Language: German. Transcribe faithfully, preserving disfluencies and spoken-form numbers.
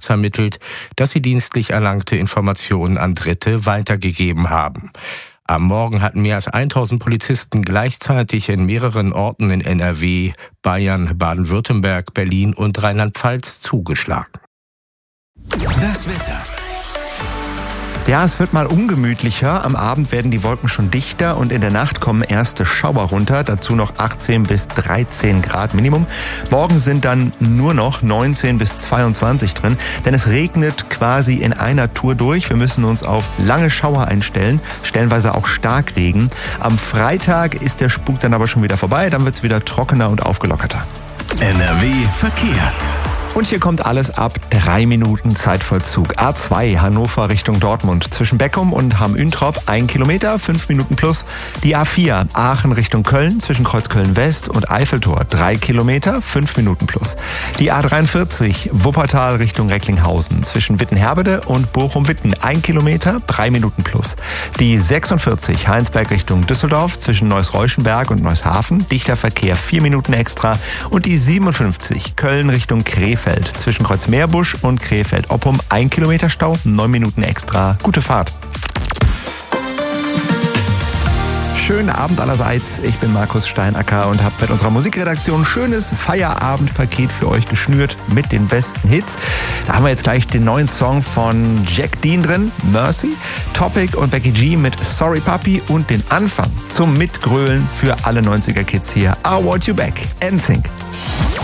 ermittelt, dass sie dienstlich erlangte Informationen an Dritte weitergegeben haben. Am Morgen hatten mehr als tausend Polizisten gleichzeitig in mehreren Orten in N R W, Bayern, Baden-Württemberg, Berlin und Rheinland-Pfalz zugeschlagen. Das Wetter. Ja, es wird mal ungemütlicher. Am Abend werden die Wolken schon dichter und in der Nacht kommen erste Schauer runter. Dazu noch achtzehn bis dreizehn Grad Minimum. Morgen sind dann nur noch neunzehn bis zweiundzwanzig drin, denn es regnet quasi in einer Tour durch. Wir müssen uns auf lange Schauer einstellen, stellenweise auch Starkregen. Am Freitag ist der Spuk dann aber schon wieder vorbei. Dann wird's wieder trockener und aufgelockerter. N R W Verkehr. Und hier kommt alles ab drei Minuten Zeitvollzug. A zwei Hannover Richtung Dortmund. Zwischen Beckum und Hamm-Üntrop ein Kilometer, fünf Minuten plus. Die A vier Aachen Richtung Köln zwischen Kreuzköln West und Eiffeltor drei Kilometer, fünf Minuten plus. Die A dreiundvierzig Wuppertal Richtung Recklinghausen zwischen Wittenherbede und Bochum-Witten ein Kilometer, drei Minuten plus. Die sechsundvierzig Heinsberg Richtung Düsseldorf zwischen Neuss-Reuschenberg und Neushafen. Dichter Verkehr, vier Minuten extra. Und die siebenundfünfzig Köln Richtung Krefeld zwischen Kreuzmeerbusch und Krefeld-Oppum ein Kilometer Stau, neun Minuten extra. Gute Fahrt. Schönen Abend allerseits. Ich bin Markus Steinacker und habe mit unserer Musikredaktion ein schönes Feierabendpaket für euch geschnürt mit den besten Hits. Da haben wir jetzt gleich den neuen Song von Jack Dean drin, Mercy, Topic und Becky G mit Sorry Puppy und den Anfang zum Mitgrölen für alle neunziger Kids hier. I Want You Back, N Sync.